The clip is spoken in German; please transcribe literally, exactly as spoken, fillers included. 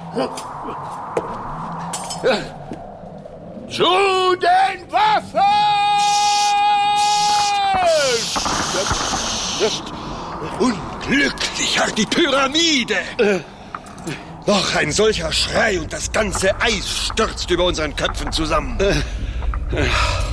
Zu den Waffen! Das ist unglücklicher, die Pyramide! Äh, noch ein solcher Schrei und das ganze Eis stürzt über unseren Köpfen zusammen. Äh, äh.